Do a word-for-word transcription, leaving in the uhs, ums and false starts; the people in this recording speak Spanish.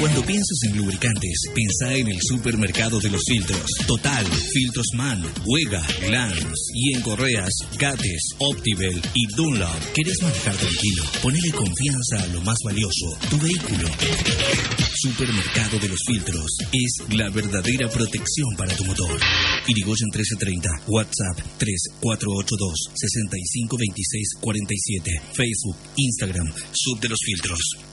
Cuando pienses en lubricantes, piensa en el supermercado de los filtros. Total, Filtros Man, Wega, Glans y en correas, Gates, Optivel y Dunlop. ¿Querés manejar tranquilo? Ponele confianza a lo más valioso, tu vehículo. Supermercado de los Filtros es la verdadera protección para tu motor. Irigoyen trece treinta, WhatsApp tres cuatro ocho dos, seis cinco dos seis cuatro siete, Facebook, Instagram, Sub de los Filtros.